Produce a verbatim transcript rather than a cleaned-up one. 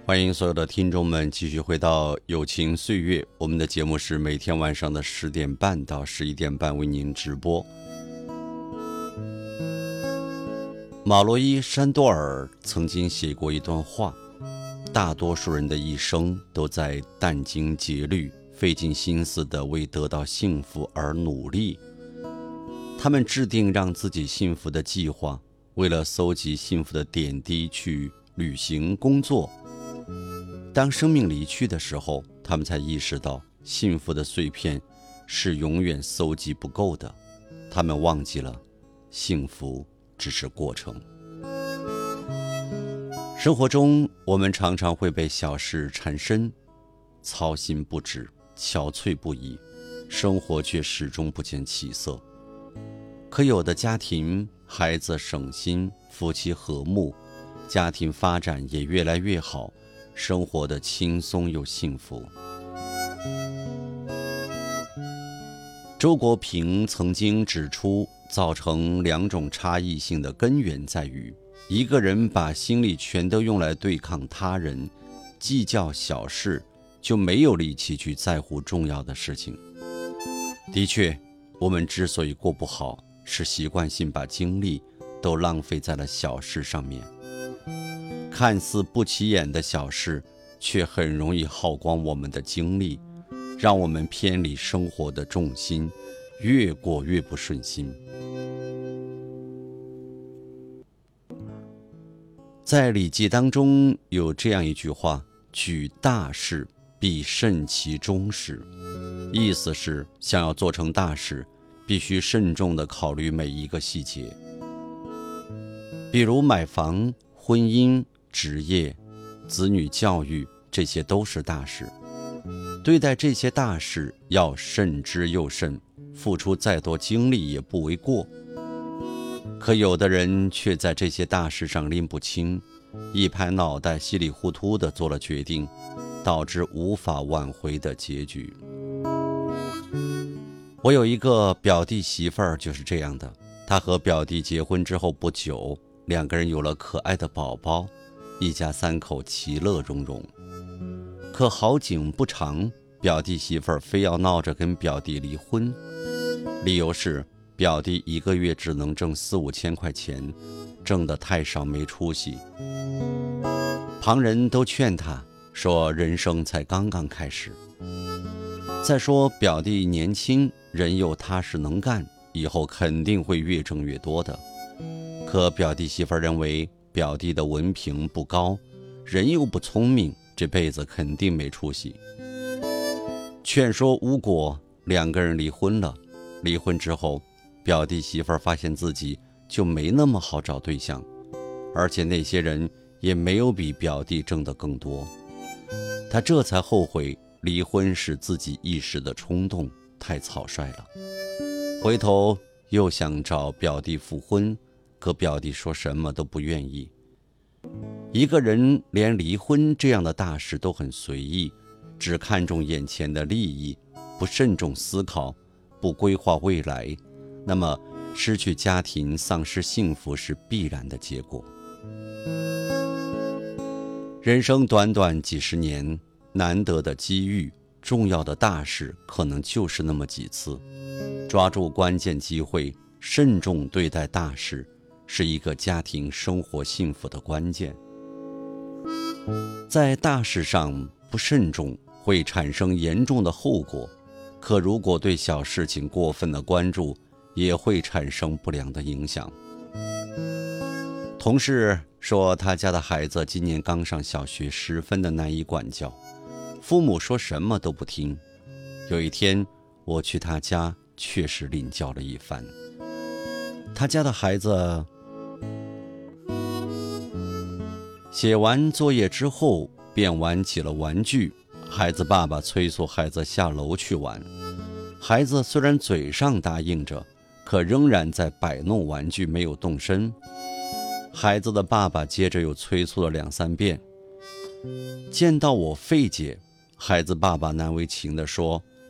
欢迎所有的听众们继续回到友情岁月，我们的节目是每天晚上的十点半到十一点半为您直播。马洛伊·山多尔曾经写过一段话，大多数人的一生都在殚精竭虑，费尽心思地为得到幸福而努力。他们制定让自己幸福的计划，为了搜集幸福的点滴去旅行工作。当生命离去的时候，他们才意识到幸福的碎片是永远搜集不够的。他们忘记了幸福只是过程。生活中，我们常常会被小事缠身，操心不止，憔悴不已，生活却始终不见起色。可有的家庭，孩子省心，夫妻和睦，家庭发展也越来越好，生活的轻松又幸福。周国平曾经指出，造成两种差异性的根源在于，一个人把心力全都用来对抗他人，计较小事，就没有力气去在乎重要的事情。的确，我们之所以过不好，是习惯性把精力都浪费在了小事上面。看似不起眼的小事，却很容易耗光我们的精力，让我们偏离生活的重心，越过越不顺心。在《礼记》当中有这样一句话：举大事，必慎其中始。意思是，想要做成大事，必须慎重地考虑每一个细节。比如买房、婚姻、职业、子女教育，这些都是大事。对待这些大事要慎之又慎，付出再多精力也不为过。可有的人却在这些大事上拎不清，一拍脑袋稀里糊涂地做了决定，导致无法挽回的结局。我有一个表弟媳妇儿就是这样的，她和表弟结婚之后不久，两个人有了可爱的宝宝，一家三口其乐融融。可好景不长，表弟媳妇儿非要闹着跟表弟离婚，理由是表弟一个月只能挣四五千块钱，挣得太少没出息。旁人都劝他说，人生才刚刚开始。再说表弟年轻，人又踏实能干，以后肯定会越挣越多的。可表弟媳妇儿认为表弟的文凭不高，人又不聪明，这辈子肯定没出息。劝说无果，两个人离婚了。离婚之后，表弟媳妇儿发现自己就没那么好找对象，而且那些人也没有比表弟挣得更多。他这才后悔离婚是自己一时的冲动，太草率了。回头又想找表弟复婚，可表弟说什么都不愿意。一个人连离婚这样的大事都很随意，只看重眼前的利益，不慎重思考，不规划未来，那么失去家庭、丧失幸福是必然的结果。人生短短几十年，难得的机遇，重要的大事可能就是那么几次。抓住关键机会，慎重对待大事，是一个家庭生活幸福的关键。在大事上不慎重，会产生严重的后果，可如果对小事情过分的关注，也会产生不良的影响。同事说，他家的孩子今年刚上小学，十分的难以管教，父母说什么都不听。有一天我去他家，确实领教了一番。他家的孩子写完作业之后便玩起了玩具，孩子爸爸催促孩子下楼去玩，孩子虽然嘴上答应着，可仍然在摆弄玩具，没有动身。孩子的爸爸接着又催促了两三遍。见到我费解，孩子爸爸难为情地说，